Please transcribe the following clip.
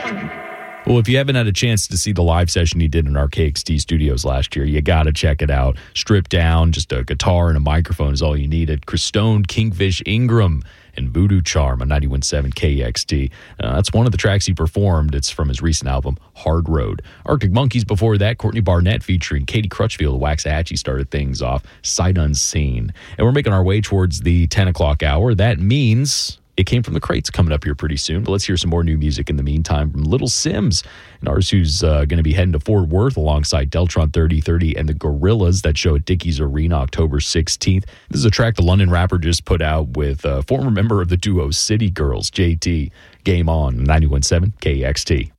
Well, if you haven't had a chance to see the live session he did in our KXT studios last year, you got to check it out. Stripped down, just a guitar and a microphone is all you needed. Chris Stone, Kingfish Ingram, and Voodoo Charm on 91.7 KXT. That's one of the tracks he performed. It's from his recent album, Hard Road. Arctic Monkeys before that, Courtney Barnett featuring Katie Crutchfield, Waxahachie started things off, Sight Unseen. And we're making our way towards the 10 o'clock hour. That means It Came From the Crates coming up here pretty soon. But let's hear some more new music in the meantime from Little Sims, and ours who's going to be heading to Fort Worth alongside Deltron 3030 and the Gorillas. That show at Dickies Arena October 16th. This is a track the London rapper just put out with a former member of the duo City Girls, JT. Game On, 91.7 KXT.